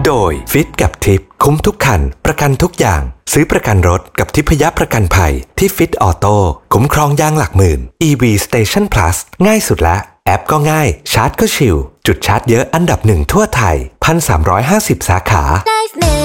โดยฟิตกับทิปคุ้มทุกคันประกันทุกอย่างซื้อประกันรถกับทิพยประกันภัยที่ฟิตออโต้คุ้มครองยางหลักหมื่น EV Station Plus ง่ายสุดละแอปก็ง่ายชาร์จก็ชิลจุดชาร์จเยอะอันดับ1ทั่วไทย 1,350 สาขา